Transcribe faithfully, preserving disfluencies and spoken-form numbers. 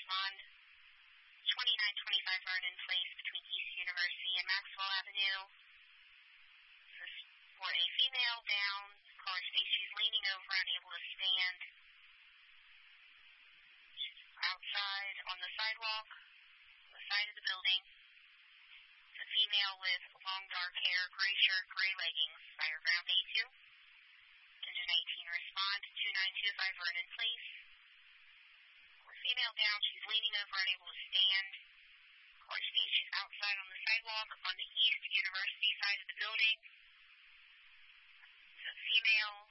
respond. twenty-nine twenty-five Vernon Place between East University and Maxwell Avenue. This is for a female down. Caller states she's leaning over, unable to stand. She's outside on the sidewalk, on the side of the building. It's a female with long dark hair, gray shirt, gray leggings. Fire ground A two. Engine eighteen respond. two nine two five Vernon Place. Female down, she's leaning over, unable to stand. Caller states she's outside on the sidewalk on the East University side of the building. So female